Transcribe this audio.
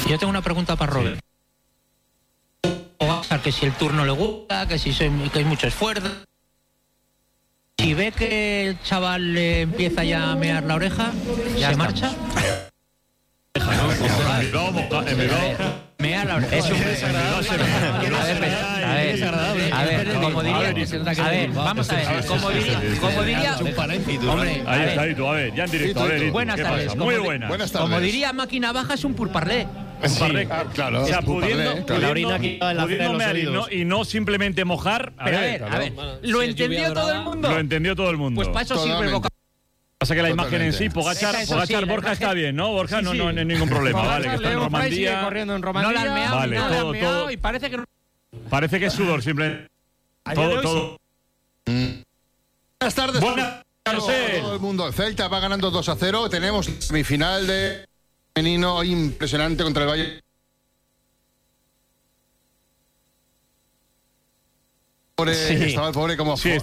Yo tengo una pregunta para Robert. Que si el turno le gusta, que si que hay mucho esfuerzo. Si ve que el chaval le empieza ya a mear la oreja, ¿se marcha? Mea la oreja. Es un desagradable. A ver, como diría. A ver, vamos a ver. Como diría. Hombre, ahí está, tú, a ver, ya en directo. A ver, buenas tardes. Muy buenas. Buenas tardes. Como diría máquina baja, es un purparlé. Claro. O sea, pudiendo mear y no simplemente mojar. A ver, ¿lo entendió todo el mundo? Lo entendió todo el mundo. Pues para eso sirve el vocabulario. Pasa que la imagen en sí, Pogačar, Borja está bien, ¿no? Borja no hay ningún problema, vale, que está en Romandía. Corriendo en Romandía. No la han meado, vale, todo. Y parece que no. Parece que es sudor, simplemente. Todo. Buenas tardes. Marcel. Todo el mundo. El Celta va ganando 2-0. Tenemos semifinal de femenino impresionante contra el Valle. Estaba el pobre como